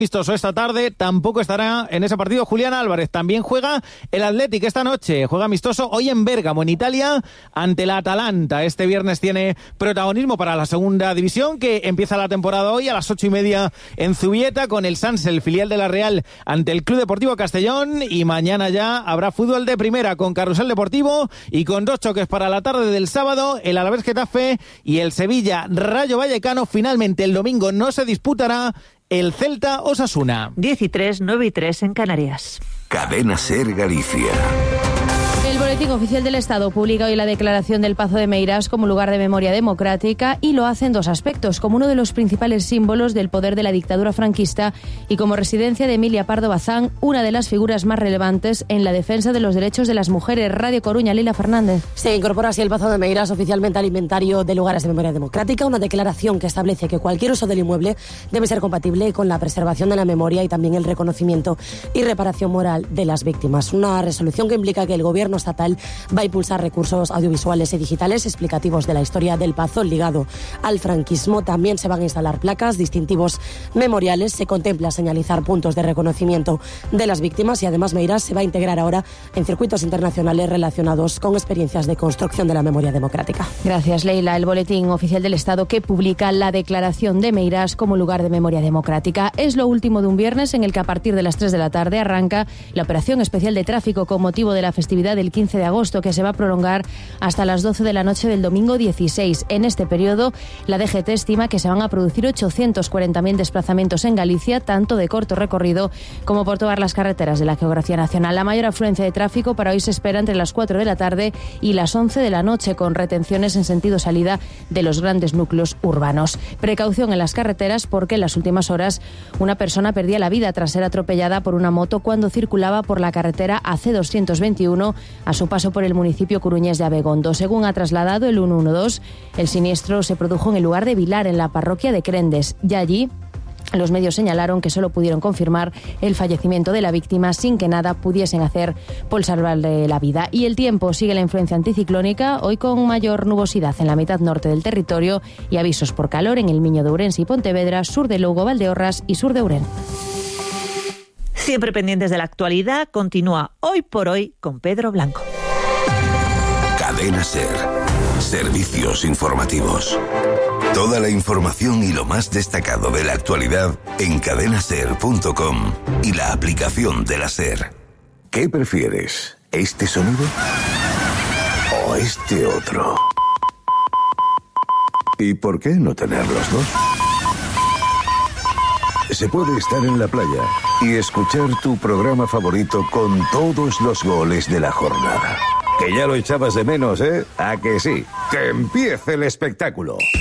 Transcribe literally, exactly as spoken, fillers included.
Vistoso esta tarde, tampoco estará en ese partido Julián Álvarez. También juega el Athletic esta noche, juega amistoso hoy en Bérgamo, en Italia, ante la Atalanta. Este viernes tiene protagonismo para la segunda división, que empieza la temporada hoy a las ocho y media en Zubieta, con el Sanse, el filial de la Real, ante el Club Deportivo Castellón. Y mañana ya habrá fútbol de primera con Carrusel Deportivo y con dos choques para la tarde del sábado, el Alavés Getafe y el Sevilla Rayo Vallecano. Finalmente el domingo no se disputará el Celta Osasuna. diez y tres, nueve y tres en Canarias. Cadena SER Galicia. El Boletín Oficial del Estado publica hoy la declaración del Pazo de Meirás como lugar de memoria democrática, y lo hace en dos aspectos: como uno de los principales símbolos del poder de la dictadura franquista y como residencia de Emilia Pardo Bazán, una de las figuras más relevantes en la defensa de los derechos de las mujeres. Radio Coruña, Lila Fernández. Se incorpora así el Pazo de Meirás oficialmente al inventario de lugares de memoria democrática, una declaración que establece que cualquier uso del inmueble debe ser compatible con la preservación de la memoria y también el reconocimiento y reparación moral de las víctimas. Una resolución que implica que el gobierno estatal va a impulsar recursos audiovisuales y digitales explicativos de la historia del Pazo ligado al franquismo. También se van a instalar placas, distintivos memoriales. Se contempla señalizar puntos de reconocimiento de las víctimas, y además Meirás se va a integrar ahora en circuitos internacionales relacionados con experiencias de construcción de la memoria democrática. Gracias, Leila. El Boletín Oficial del Estado que publica la declaración de Meirás como lugar de memoria democrática. Es lo último de un viernes en el que a partir de las tres de la tarde arranca la operación especial de tráfico con motivo de la festividad del quince de agosto, que se va a prolongar hasta las doce de la noche del domingo dieciséis. En este periodo, la D G T estima que se van a producir ochocientos cuarenta mil desplazamientos en Galicia, tanto de corto recorrido como por todas las carreteras de la geografía nacional. La mayor afluencia de tráfico para hoy se espera entre las cuatro de la tarde y las once de la noche, con retenciones en sentido salida de los grandes núcleos urbanos. Precaución en las carreteras, porque en las últimas horas una persona perdía la vida tras ser atropellada por una moto cuando circulaba por la carretera A C doscientos veintiuno a su paso por el municipio coruñés de Abegondo. Según ha trasladado el ciento doce, el siniestro se produjo en el lugar de Vilar, en la parroquia de Crendes, y allí los medios señalaron que solo pudieron confirmar el fallecimiento de la víctima sin que nada pudiesen hacer por salvarle la vida. Y el tiempo sigue la influencia anticiclónica, hoy con mayor nubosidad en la mitad norte del territorio y avisos por calor en el Miño de Ourense y Pontevedra, sur de Lugo, Valdeorras y sur de Urén. Siempre pendientes de la actualidad, continúa Hoy por Hoy con Pedro Blanco. Cadena SER. Servicios informativos. Toda la información y lo más destacado de la actualidad en cadena ser punto com y la aplicación de la SER. ¿Qué prefieres? ¿Este sonido o este otro? ¿Y por qué no tener los dos? Se puede estar en la playa y escuchar tu programa favorito con todos los goles de la jornada. Que ya lo echabas de menos, ¿eh? ¿A que sí? ¡Que empiece el espectáculo!